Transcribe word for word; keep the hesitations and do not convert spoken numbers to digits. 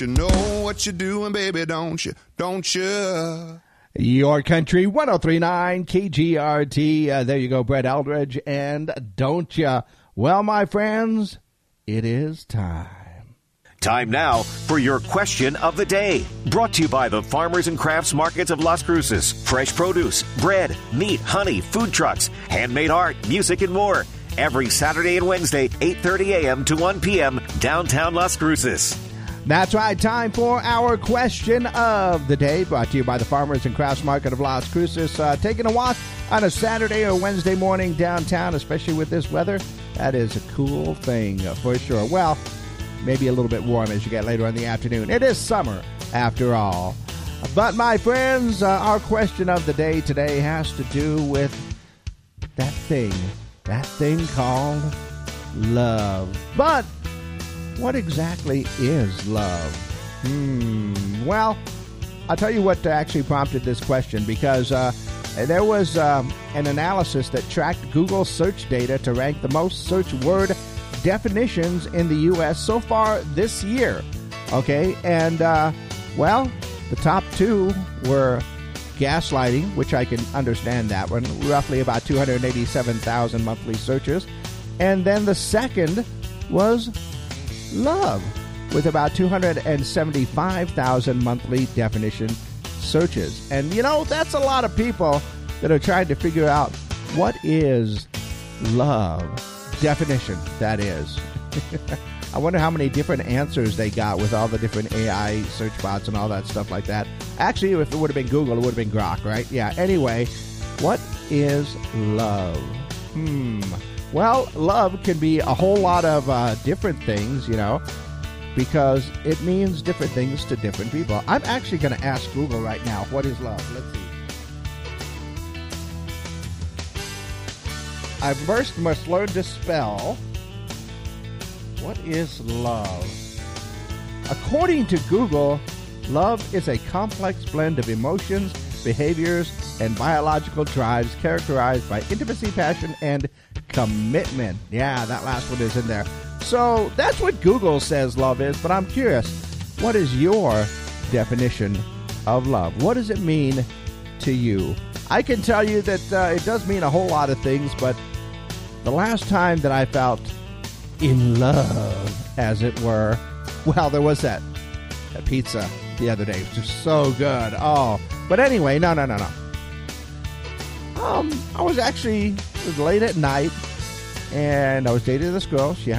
You know what you're doing, baby, don't you? Don't you? Your Country, one oh three point nine K G R T. Uh, there you go, Brett Eldridge, and Don't Ya? Well, my friends, it is time. Time now for your question of the day. Brought to you by the Farmers and Crafts Markets of Las Cruces. Fresh produce, bread, meat, honey, food trucks, handmade art, music, and more. Every Saturday and Wednesday, eight thirty a.m. to one p.m., downtown Las Cruces. That's right. Time for our question of the day, brought to you by the Farmers and Crafts Market of Las Cruces. Uh, taking a walk on a Saturday or Wednesday morning downtown, especially with this weather, that is a cool thing uh, for sure. Well, maybe a little bit warm as you get later in the afternoon. It is summer, after all. But, my friends, uh, our question of the day today has to do with that thing, that thing called love. But what exactly is love? Hmm. Well, I'll tell you what actually prompted this question, because uh, there was um, an analysis that tracked Google search data to rank the most searched word definitions in the U S so far this year. Okay, and, uh, well, the top two were gaslighting, which I can understand that one, roughly about two hundred eighty-seven thousand monthly searches. And then the second was love, with about two hundred seventy-five thousand monthly definition searches. And, you know, that's a lot of people that are trying to figure out what is love. Definition, that is. I wonder how many different answers they got with all the different A I search bots and all that stuff like that. Actually, if it would have been Google, it would have been Grok, right? Yeah, anyway, what is love? Hmm. Well, love can be a whole lot of uh, different things, you know, because it means different things to different people. I'm actually going to ask Google right now, what is love? Let's see. I first must learn to spell. What is love? According to Google, love is a complex blend of emotions, behaviors, and biological drives characterized by intimacy, passion, and commitment. Yeah, that last one is in there. So that's what Google says love is, but I'm curious, what is your definition of love? What does it mean to you? I can tell you that uh, it does mean a whole lot of things, but the last time that I felt in love, as it were, well, there was that, that pizza the other day. It was just so good. Oh, but anyway, no, no, no, no. Um, I was actually, it was late at night, and I was dating this girl. She